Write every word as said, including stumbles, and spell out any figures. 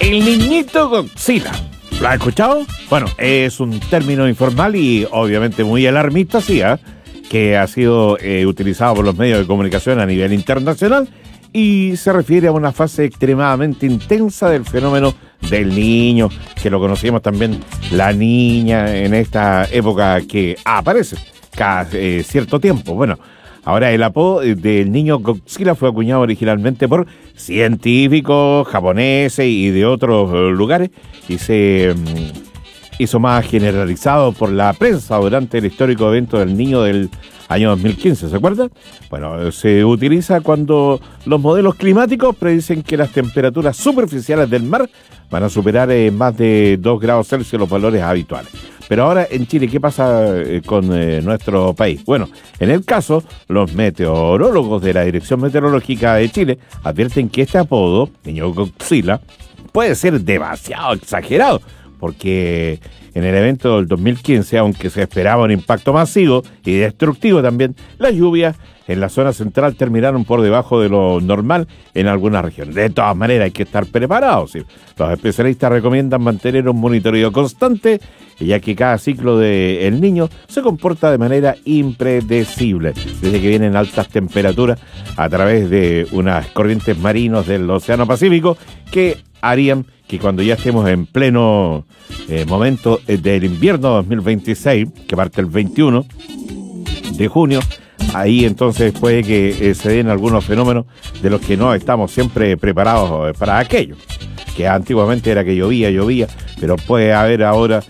El niñito Godzilla. ¿Lo has escuchado? Bueno, es un término informal y obviamente muy alarmista, sí, ¿eh? que ha sido eh, utilizado por los medios de comunicación a nivel internacional y se refiere a una fase extremadamente intensa del fenómeno del niño, que lo conocíamos también la niña en esta época que aparece cada eh, cierto tiempo. Bueno, ahora el apodo del niño Godzilla fue acuñado originalmente por científicos japoneses y de otros lugares y se um, hizo más generalizado por la prensa durante el histórico evento del niño del año dos mil quince, ¿se acuerdan? Bueno, se utiliza cuando los modelos climáticos predicen que las temperaturas superficiales del mar van a superar eh, más de dos grados Celsius los valores habituales. Pero ahora en Chile, ¿qué pasa eh, con eh, nuestro país? Bueno, en el caso, los meteorólogos de la Dirección Meteorológica de Chile advierten que este apodo, niño Godzilla, puede ser demasiado exagerado, porque en el evento del dos mil quince, aunque se esperaba un impacto masivo y destructivo también, las lluvias en la zona central terminaron por debajo de lo normal en algunas regiones. De todas maneras, hay que estar preparados, ¿sí? Los especialistas recomiendan mantener un monitoreo constante, ya que cada ciclo de El Niño se comporta de manera impredecible, desde que vienen altas temperaturas a través de unas corrientes marinos del Océano Pacífico que harían que cuando ya estemos en pleno eh, momento del invierno dos mil veintiséis, que parte el veintiuno de junio, ahí entonces puede que eh, se den algunos fenómenos de los que no estamos siempre preparados para aquello, que antiguamente era que llovía, llovía, pero puede haber ahora